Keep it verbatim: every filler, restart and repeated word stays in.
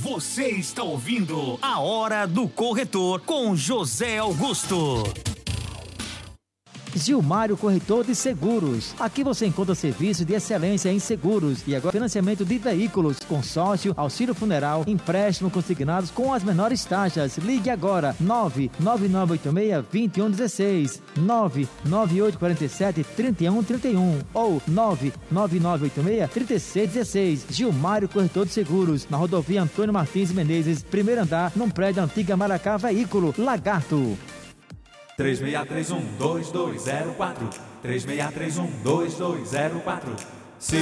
Você está ouvindo A Hora do Corretor com José Augusto. Gilmário Corretor de Seguros. Aqui você encontra serviço de excelência em seguros e agora financiamento de veículos, consórcio, auxílio funeral, empréstimo consignados com as menores taxas. Ligue agora nove nove nove oito seis, dois um um seis, nove nove oito quatro sete, três um três um ou nove nove nove oito seis, três seis um seis. Gilmário Corretor de Seguros, na rodovia Antônio Martins Menezes, primeiro andar, num prédio Antiga Maracá Veículo, Lagarto. três seis três um, dois dois zero quatro três seis três um, dois dois zero quatro